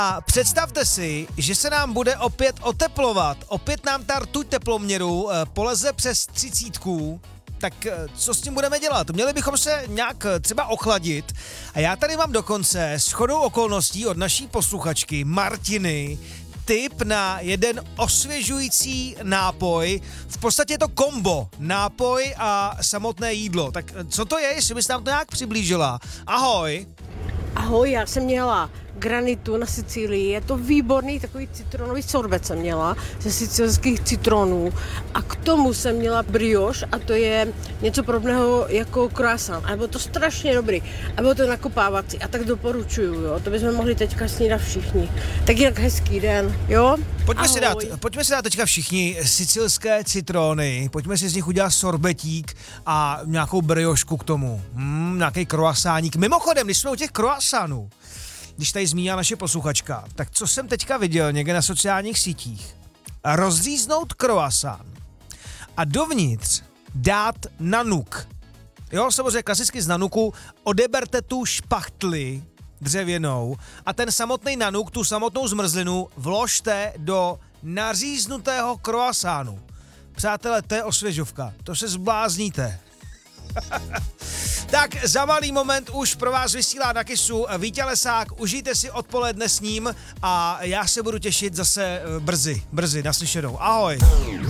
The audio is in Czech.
A představte si, že se nám bude opět oteplovat. Opět nám ta rtuť teploměru poleze přes 30. Tak co s tím budeme dělat? Měli bychom se nějak třeba ochladit. A já tady mám dokonce shodou okolností od naší posluchačky Martiny tip na jeden osvěžující nápoj. V podstatě je to kombo, nápoj a samotné jídlo. Tak co to je, jestli bys nám to nějak přiblížila? Ahoj. Ahoj, já jsem měla granitu na Sicílii, je to výborný takový citronový sorbet jsem měla ze sicilských citronů a k tomu jsem měla brioche a to je něco podobného jako croissant a bylo to strašně dobrý a bylo to nakopávací a tak doporučuju, jo, to bychom mohli teďka snídat všichni. Tak jinak hezký den, jo? Pojďme si dát teďka všichni sicilské citrony, pojďme si z nich udělat sorbetík a nějakou briošku k tomu, nějaký croissáník. Mimochodem, když jsme u těch croissantů, když tady zmínila naše posluchačka, tak co jsem teďka viděl někde na sociálních sítích? Rozříznout croissant a dovnitř dát nanuk. Jo, samozřejmě klasicky z nanuku odeberte tu špachtli dřevěnou a ten samotný nanuk, tu samotnou zmrzlinu vložte do naříznutého croissantu. Přátelé, to je osvěžovka, to se zblázníte. Tak za malý moment už pro vás vysílá na Kissu Vítě Lesák, užijte si odpoledne s ním a já se budu těšit zase brzy, naslyšenou. Ahoj.